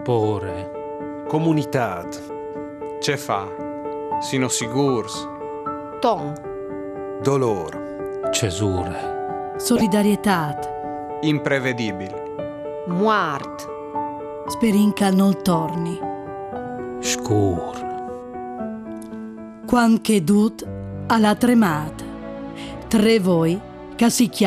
Pore. Comunitat. Ce fa? Sino sigurs. Ton. Dolor. Cesure. Solidarietà. Imprevedibil. Moart. Sperinca nol torni. Scur. Quan che dut alla tremata. Tre voi che si chiama